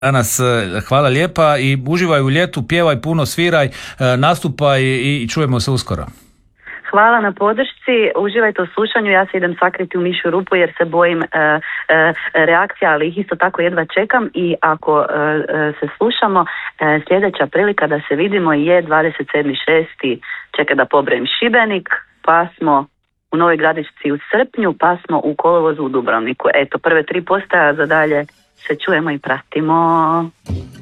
danas. Hvala lijepa i uživaj u ljetu, pjevaj puno, sviraj, nastupaj i čujemo se uskoro. Hvala na podršci, uživajte u slušanju, ja se idem sakriti u mišju rupu jer se bojim reakcija, ali ih isto tako jedva čekam i ako se slušamo, sljedeća prilika da se vidimo je 27.6. Čekaj da pobrojim, Šibenik, pa smo u Novoj Gradišci u srpnju, pa smo u kolovozu u Dubrovniku. Eto, prve 3 postaje, za dalje se čujemo i pratimo.